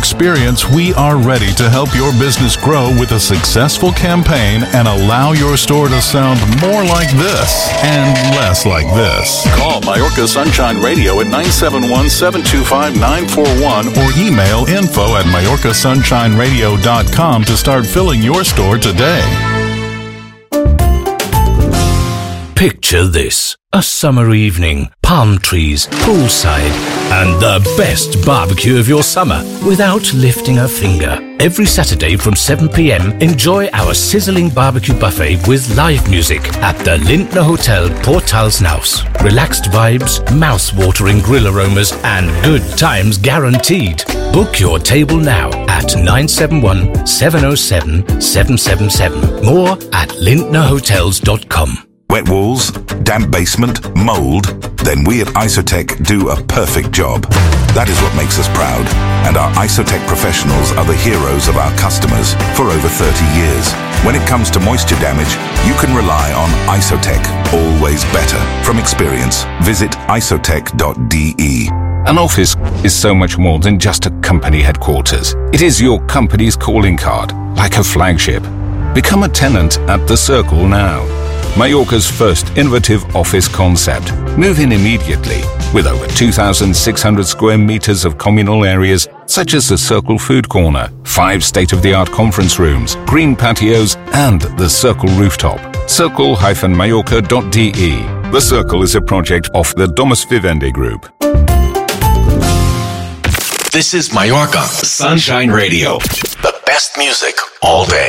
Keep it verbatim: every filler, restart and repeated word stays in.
experience, we are ready to help your business grow with a successful campaign and allow your store to sound more like this and less like this. Call Majorca Sunshine Radio at nine seven one, seven two five, nine four one or email info at Majorca Sunshine Radio dot com to start filling your store today. Picture this. A summer evening, palm trees, poolside, and the best barbecue of your summer without lifting a finger. Every Saturday from seven p.m, enjoy our sizzling barbecue buffet with live music at the Lindner Hotel, Port Talsnaus. Relaxed vibes, mouth-watering grill aromas, and good times guaranteed. Book your table now at nine seven one, seven oh seven, seven seven seven. More at lindner hotels dot com. Wet walls, damp basement, mold? Then we at Isotech do a perfect job. That is what makes us proud. And our Isotech professionals are the heroes of our customers for over thirty years. When it comes to moisture damage, you can rely on Isotech. Always better. From experience, visit isotech dot d e. An office is so much more than just a company headquarters. It is your company's calling card, like a flagship. Become a tenant at The Circle now. Majorca's first innovative office concept. Move in immediately with over two thousand six hundred square meters of communal areas such as the Circle Food Corner, five state-of-the-art conference rooms, green patios, and the Circle Rooftop. circle dash majorca dot d e. The Circle is a project of the Domus Vivendi Group. This is Majorca Sunshine Radio. The best music all day.